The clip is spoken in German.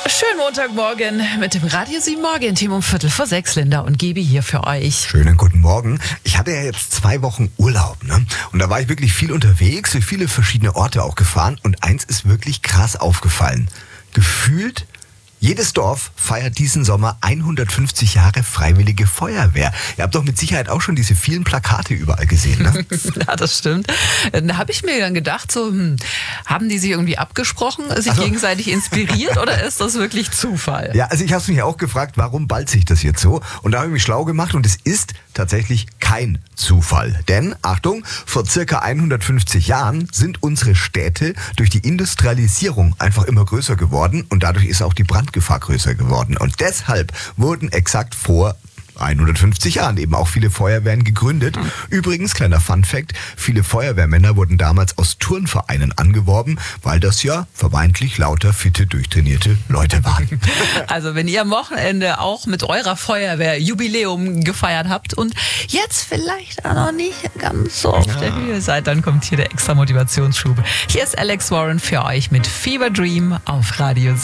Schönen Montagmorgen mit dem Radio 7 Morgen-Team um 5:45. Linda und Gebi hier für euch. Schönen guten Morgen. Ich hatte ja jetzt 2 Wochen Urlaub, ne? Und da war ich wirklich viel unterwegs, durch viele verschiedene Orte auch gefahren. Und eins ist wirklich krass aufgefallen. Gefühlt jedes Dorf feiert diesen Sommer 150 Jahre Freiwillige Feuerwehr. Ihr habt doch mit Sicherheit auch schon diese vielen Plakate überall gesehen, ne? Ja, das stimmt. Da habe ich mir dann gedacht, haben die sich irgendwie abgesprochen, sich gegenseitig inspiriert oder ist das wirklich Zufall? Ja, also ich habe mich auch gefragt, warum ballt sich das jetzt so? Und da habe ich mich schlau gemacht und es ist tatsächlich kein Zufall. Denn, Achtung, vor circa 150 Jahren sind unsere Städte durch die Industrialisierung einfach immer größer geworden und dadurch ist auch die Brandgefahr größer geworden. Und deshalb wurden exakt vor 150 Jahren eben auch viele Feuerwehren gegründet. Übrigens, kleiner Funfact, viele Feuerwehrmänner wurden damals aus Turnvereinen angeworben, weil das ja vermeintlich lauter, fitte, durchtrainierte Leute waren. Also wenn ihr am Wochenende auch mit eurer Feuerwehr Jubiläum gefeiert habt und jetzt vielleicht auch noch nicht ganz so auf der Höhe seid, dann kommt hier der extra Motivationsschub. Hier ist Alex Warren für euch mit Fever Dream auf Radio 7.